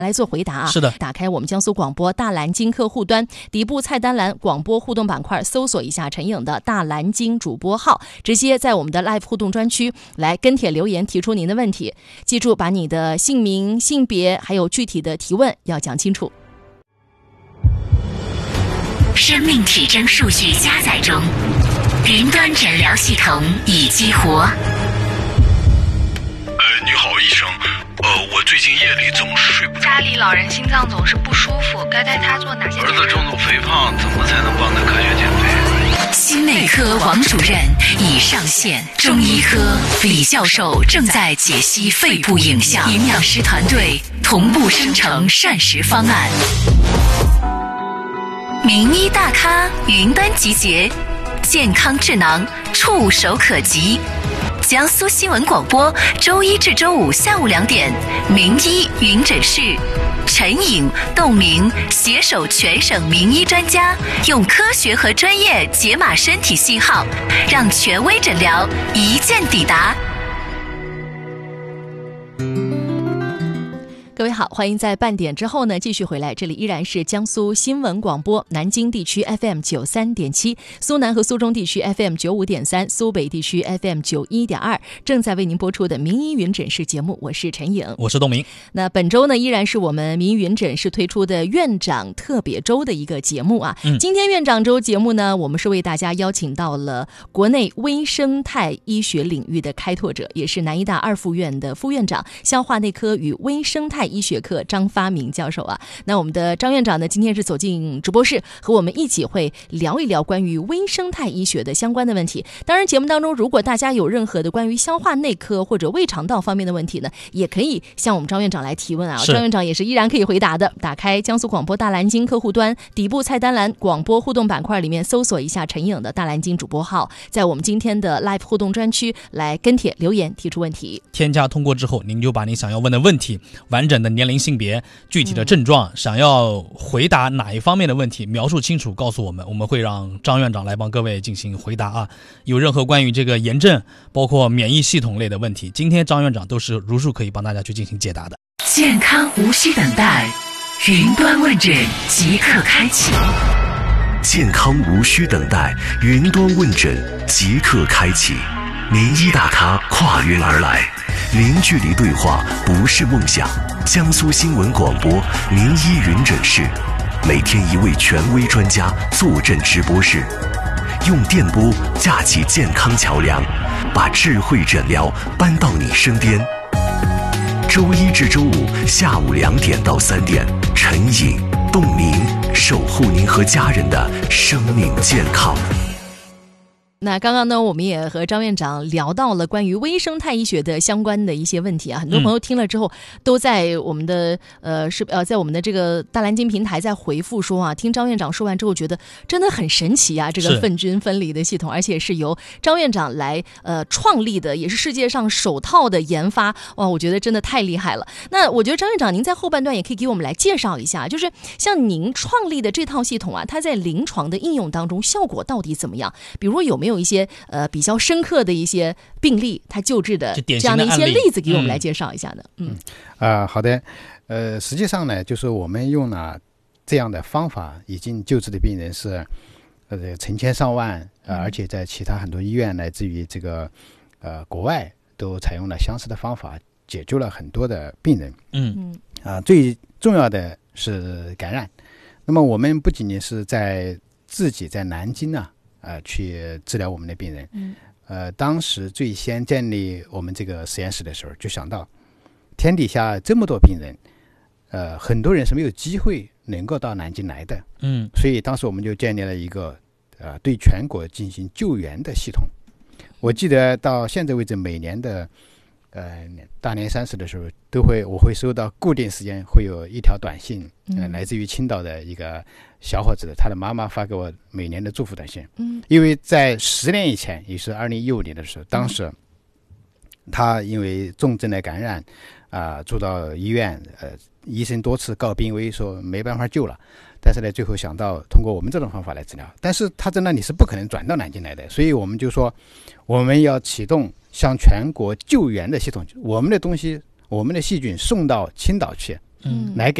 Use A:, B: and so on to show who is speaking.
A: 来做回答啊。
B: 是的，
A: 打开我们江苏广播大蓝鲸客户端底部菜单栏广播互动板块，搜索一下陈颖的大蓝鲸主播号，直接在我们的 Live 互动专区来跟帖留言提出您的问题。记住把你的姓名、性别还有具体的提问要讲清楚。
C: 生命体征数据加载中，云端诊疗系统已激活。
D: 你好，医生。我最近夜里总是睡不着。
E: 家里老人心脏总是不舒服，该带他做哪些？
D: 儿子重度肥胖，怎么才能帮他科学减肥？
C: 心内科王主任已上线，中医科李教授正在解析肺部影像，营养师团队同步生成膳食方案。名医大咖云端集结，健康智囊触手可及。江苏新闻广播周一至周五下午2点，名医云诊室，陈颖、窦明携手全省名医专家，用科学和专业解码身体信号，让权威诊疗一键抵达。
A: 各位好，欢迎在半点之后呢继续回来，这里依然是江苏新闻广播，南京地区 FM 93.7，苏南和苏中地区 FM 95.3，苏北地区 FM 91.2，正在为您播出的名医云诊室节目，我是陈颖，
B: 我是董明。
A: 那本周呢依然是我们名医云诊室推出的院长特别周的一个节目啊。今天院长周节目呢，我们是为大家邀请到了国内微生态医学领域的开拓者，也是南医大2附院的副院长，消化内科与微生态医学科张发明教授啊。那我们的张院长呢，今天是走进直播室，和我们一起会聊一聊关于微生态医学的相关的问题。当然节目当中如果大家有任何的关于消化内科或者胃肠道方面的问题呢，也可以向我们张院长来提问啊。张院长也是依然可以回答的。打开江苏广播大蓝鲸客户端底部菜单栏广播互动板块里面搜索一下陈颖的大蓝鲸主播号，在我们今天的 Live 互动专区来跟帖留言提出问题。
B: 添加通过之后，您就把您想要问的问题，完整的年龄、性别、具体的症状，想要回答哪一方面的问题，描述清楚告诉我们，我们会让张院长来帮各位进行回答啊。有任何关于这个炎症包括免疫系统类的问题，今天张院长都是如数可以帮大家去进行解答的。
C: 健康无需等待，云端问诊即刻开启。
F: 健康无需等待，云端问诊即刻开启。名医大咖跨云而来，零距离对话不是梦想。江苏新闻广播名医云诊室，每天一位权威专家坐镇直播室，用电波架起健康桥梁，把智慧诊疗搬到你身边。周一至周五下午2点到3点，陈颖、董明守护您和家人的生命健康。
A: 那刚刚呢，我们也和张院长聊到了关于微生态医学的相关的一些问题啊，很多朋友听了之后都在我们的在我们的这个大蓝鲸平台在回复说啊，听张院长说完之后觉得真的很神奇啊，这个粪菌分离的系统，而且是由张院长来创立的，也是世界上首套的研发，哇，我觉得真的太厉害了。那我觉得张院长您在后半段也可以给我们来介绍一下，就是像您创立的这套系统啊，它在临床的应用当中效果到底怎么样？比如有没有一些比较深刻的一些病例，他救治的这样的一些例子给我们来介绍一下呢？
G: 好的，实际上呢，就是我们用了这样的方法，已经救治的病人是成千上万，而且在其他很多医院，乃至于这个国外都采用了相似的方法，解救了很多的病人。最重要的是感染。那么我们不仅仅是自己在南京啊。去治疗我们的病人。当时最先建立我们这个实验室的时候，就想到天底下这么多病人，很多人是没有机会能够到南京来的。所以当时我们就建立了一个对全国进行救援的系统。我记得到现在为止，每年的大年30的时候，我会收到固定时间会有一条短信，来自于青岛的一个小伙子的他的妈妈发给我每年的祝福短信。因为在10年以前，也是2015年的时候，当时他因为重症的感染住到医院，医生多次告病危，说没办法救了。但是呢，最后想到通过我们这种方法来治疗，但是他在那里是不可能转到南京来的，所以我们就说我们要启动向全国救援的系统，我们的东西，我们的细菌送到青岛去， 来给